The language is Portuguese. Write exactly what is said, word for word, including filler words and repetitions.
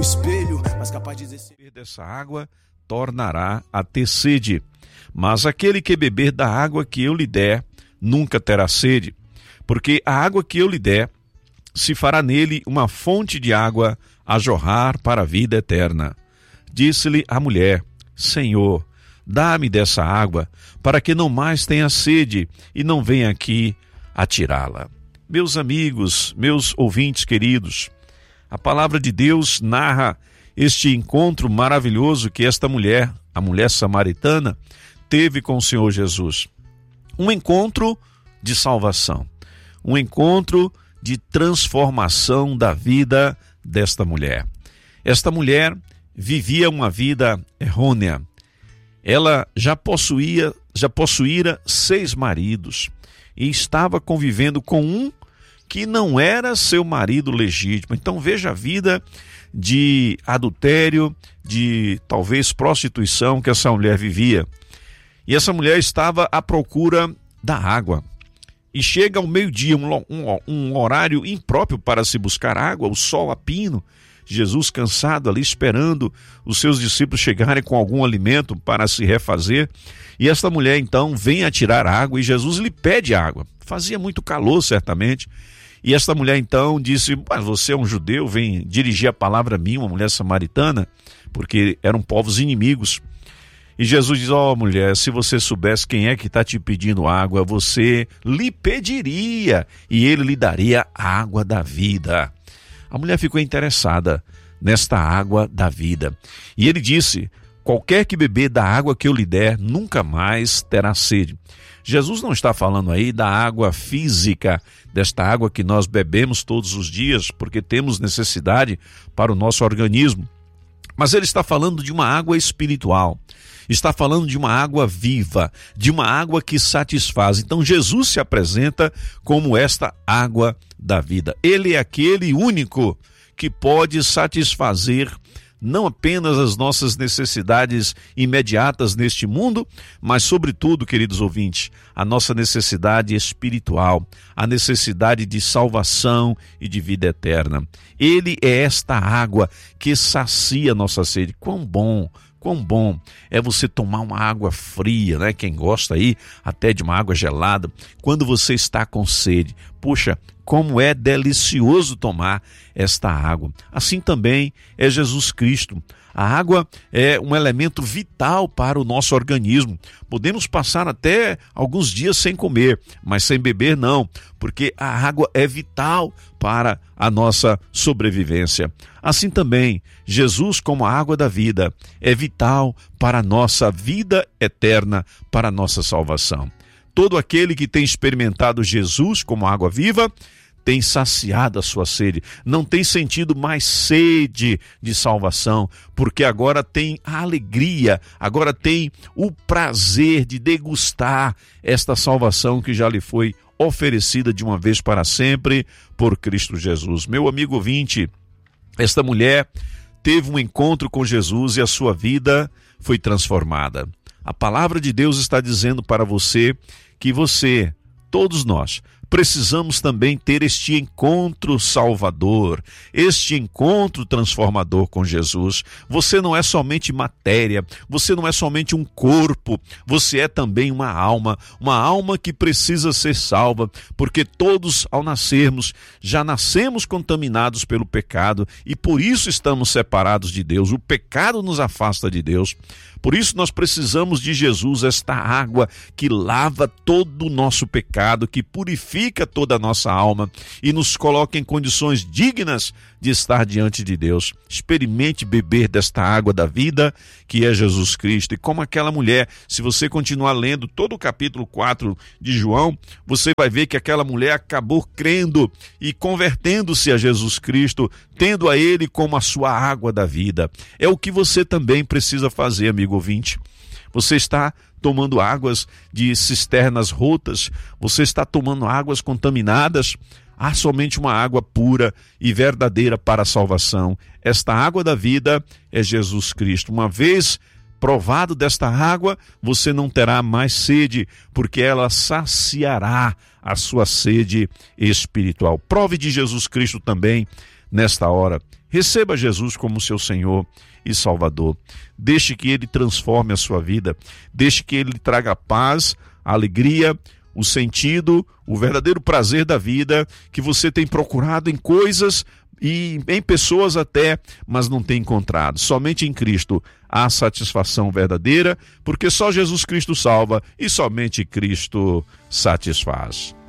espelho, mas capaz de dizer... Dessa água tornará a ter sede, mas aquele que beber da água que eu lhe der, nunca terá sede, porque a água que eu lhe der, se fará nele uma fonte de água a jorrar para a vida eterna. Disse-lhe a mulher: Senhor, dá-me dessa água, para que não mais tenha sede e não venha aqui a tirá-la. Meus amigos, meus ouvintes queridos, a palavra de Deus narra este encontro maravilhoso que esta mulher, a mulher samaritana, teve com o Senhor Jesus. Um encontro de salvação, um encontro de transformação da vida desta mulher. Esta mulher vivia uma vida errônea. Ela já possuía, já possuíra seis maridos e estava convivendo com um que não era seu marido legítimo. Então veja a vida de adultério, de talvez prostituição que essa mulher vivia. E essa mulher estava à procura da água. E chega ao meio-dia, um, um, um horário impróprio para se buscar água, o sol a pino. Jesus cansado ali esperando os seus discípulos chegarem com algum alimento para se refazer. E esta mulher então vem a tirar água e Jesus lhe pede água. Fazia muito calor certamente. E esta mulher então disse: mas você é um judeu, vem dirigir a palavra a mim, uma mulher samaritana, porque eram povos inimigos. E Jesus diz: ó, mulher, se você soubesse quem é que está te pedindo água, você lhe pediria e ele lhe daria a água da vida. A mulher ficou interessada nesta água da vida. E ele disse: qualquer que beber da água que eu lhe der, nunca mais terá sede. Jesus não está falando aí da água física, desta água que nós bebemos todos os dias, porque temos necessidade para o nosso organismo. Mas ele está falando de uma água espiritual. Está falando de uma água viva, de uma água que satisfaz. Então Jesus se apresenta como esta água da vida. Ele é aquele único que pode satisfazer não apenas as nossas necessidades imediatas neste mundo, mas sobretudo, queridos ouvintes, a nossa necessidade espiritual, a necessidade de salvação e de vida eterna. Ele é esta água que sacia a nossa sede. Quão bom! Quão bom é você tomar uma água fria, né? Quem gosta aí até de uma água gelada, quando você está com sede. Puxa, como é delicioso tomar esta água. Assim também é Jesus Cristo. A água é um elemento vital para o nosso organismo. Podemos passar até alguns dias sem comer, mas sem beber não, porque a água é vital para a nossa sobrevivência. Assim também, Jesus, como a água da vida, é vital para a nossa vida eterna, para a nossa salvação. Todo aquele que tem experimentado Jesus como água viva, tem saciado a sua sede, não tem sentido mais sede de salvação, porque agora tem a alegria, agora tem o prazer de degustar esta salvação que já lhe foi oferecida de uma vez para sempre por Cristo Jesus. Meu amigo ouvinte, esta mulher teve um encontro com Jesus e a sua vida foi transformada. A palavra de Deus está dizendo para você que você, todos nós, precisamos também ter este encontro salvador, este encontro transformador com Jesus. Você não é somente matéria, você não é somente um corpo, você é também uma alma, uma alma que precisa ser salva, porque todos ao nascermos, já nascemos contaminados pelo pecado e por isso estamos separados de Deus. O pecado nos afasta de Deus. Por isso nós precisamos de Jesus, esta água que lava todo o nosso pecado, que purifica toda a nossa alma e nos coloca em condições dignas de estar diante de Deus. Experimente beber desta água da vida, que é Jesus Cristo. E como aquela mulher, se você continuar lendo todo o capítulo quatro de João, você vai ver que aquela mulher acabou crendo e convertendo-se a Jesus Cristo, tendo a Ele como a sua água da vida. É o que você também precisa fazer, amigo ouvinte. Você está tomando águas de cisternas rotas, você está tomando águas contaminadas. Há somente uma água pura e verdadeira para a salvação. Esta água da vida é Jesus Cristo. Uma vez provado desta água, você não terá mais sede, porque ela saciará a sua sede espiritual. Prove de Jesus Cristo também nesta hora. Receba Jesus como seu Senhor e Salvador. Deixe que Ele transforme a sua vida. Deixe que Ele traga paz, alegria, o sentido, o verdadeiro prazer da vida que você tem procurado em coisas e em pessoas até, mas não tem encontrado. Somente em Cristo há satisfação verdadeira, porque só Jesus Cristo salva e somente Cristo satisfaz.